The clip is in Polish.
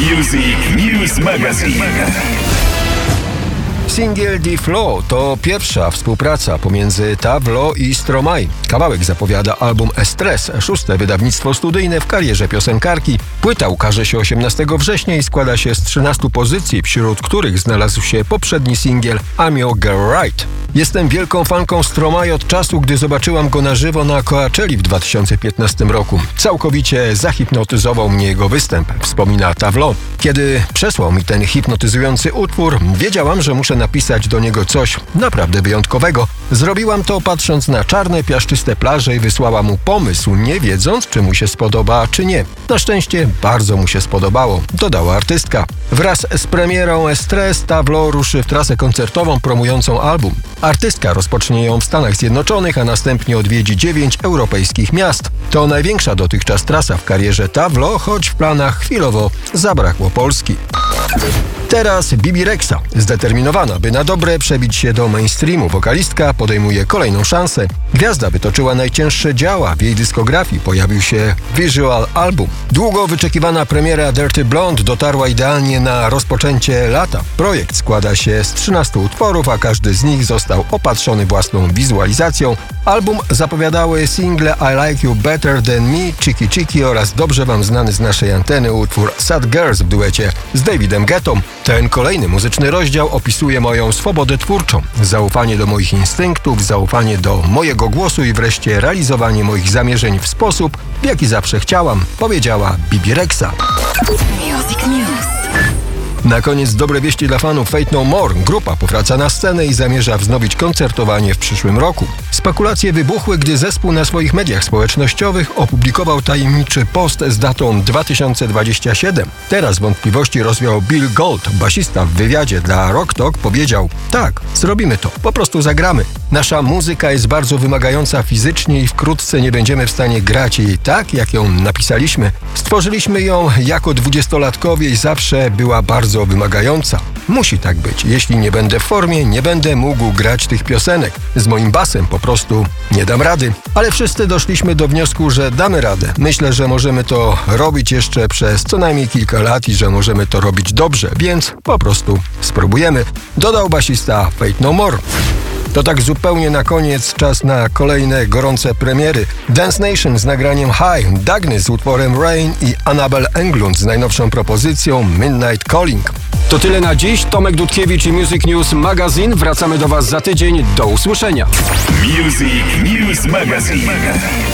Music News Magazine. Singiel The Flow to pierwsza współpraca pomiędzy Tavlo i Stromae. Kawałek zapowiada album Estres, szóste wydawnictwo studyjne w karierze piosenkarki. Płyta ukaże się 18 września i składa się z 13 pozycji, wśród których znalazł się poprzedni singiel I'm Your Girl Right. Jestem wielką fanką Stromae od czasu, gdy zobaczyłam go na żywo na Coachelli w 2015 roku. Całkowicie zahipnotyzował mnie jego występ, wspomina Tavlo. Kiedy przesłał mi ten hipnotyzujący utwór, wiedziałam, że muszę napisać do niego coś naprawdę wyjątkowego. Zrobiłam to patrząc na czarne, piaszczyste plaże i wysłałam mu pomysł, nie wiedząc, czy mu się spodoba, czy nie. Na szczęście bardzo mu się spodobało, dodała artystka. Wraz z premierą Estres Tavlo ruszy w trasę koncertową promującą album. Artystka rozpocznie ją w Stanach Zjednoczonych, a następnie odwiedzi 9 europejskich miast. To największa dotychczas trasa w karierze Tavlo, choć w planach chwilowo zabrakło Polski. Teraz Bibi Rexha. Zdeterminowana, by na dobre przebić się do mainstreamu, wokalistka podejmuje kolejną szansę. Gwiazda wytoczyła najcięższe działa w jej dyskografii. Pojawił się Visual Album. Długo wyczekiwana premiera Dirty Blonde dotarła idealnie na rozpoczęcie lata. Projekt składa się z 13 utworów, a każdy z nich został opatrzony własną wizualizacją. Album zapowiadały single I Like You Better Than Me, Cheeky Cheeky oraz dobrze wam znany z naszej anteny utwór Sad Girls w duecie z Davidem Guettą. Ten kolejny muzyczny rozdział opisuje moją swobodę twórczą, zaufanie do moich instynktów, zaufanie do mojego głosu i wreszcie realizowanie moich zamierzeń w sposób, w jaki zawsze chciałam, powiedziała Bibi Rexha. Music News. Na koniec dobre wieści dla fanów Faith No More. Grupa powraca na scenę i zamierza wznowić koncertowanie w przyszłym roku. Spekulacje wybuchły, gdy zespół na swoich mediach społecznościowych opublikował tajemniczy post z datą 2027. Teraz wątpliwości rozwiał Bill Gold, basista w wywiadzie dla Rock Talk powiedział: tak, zrobimy to, po prostu zagramy. Nasza muzyka jest bardzo wymagająca fizycznie i wkrótce nie będziemy w stanie grać jej tak, jak ją napisaliśmy. Stworzyliśmy ją jako 20-latkowie i zawsze była bardzo wymagająca. Musi tak być. Jeśli nie będę w formie, nie będę mógł grać tych piosenek. Z moim basem po prostu nie dam rady. Ale wszyscy doszliśmy do wniosku, że damy radę. Myślę, że możemy to robić jeszcze przez co najmniej kilka lat i że możemy to robić dobrze, więc po prostu spróbujemy, dodał basista Faith No More. To tak zupełnie na koniec czas na kolejne gorące premiery. Dance Nation z nagraniem High, Dagny z utworem Rain i Annabel Englund z najnowszą propozycją Midnight Calling. To tyle na dziś. Tomek Dudkiewicz i Music News Magazine. Wracamy do Was za tydzień. Do usłyszenia. Music News Magazine.